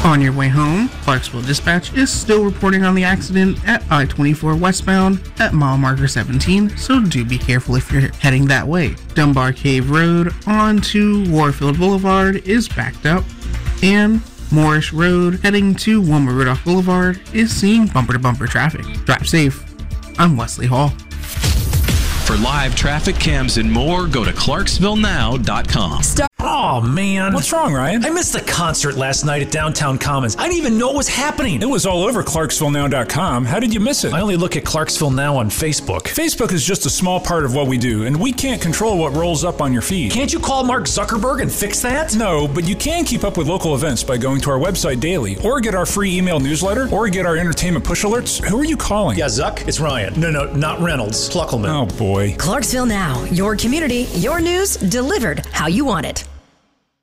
On your way home, Clarksville Dispatch is still reporting on the accident at I-24 westbound at mile marker 17, so do be careful if you're heading that way. Dunbar Cave Road onto Warfield Boulevard is backed up, and Morris Road heading to Wilma Rudolph Boulevard is seeing bumper-to-bumper traffic. Drive safe. I'm Wesley Hall. For live traffic cams and more, go to ClarksvilleNow.com. Oh, man. What's wrong, Ryan? I missed the concert last night at Downtown Commons. I didn't even know what was happening. It was all over ClarksvilleNow.com. How did you miss it? I only look at Clarksville Now on Facebook. Facebook is just a small part of what we do, and we can't control what rolls up on your feed. Can't you call Mark Zuckerberg and fix that? No, but you can keep up with local events by going to our website daily, or get our free email newsletter, or get our entertainment push alerts. Who are you calling? Yeah, Zuck, it's Ryan. No, not Reynolds. Pluckelman. Oh, boy. Clarksville Now, your community, your news, delivered how you want it.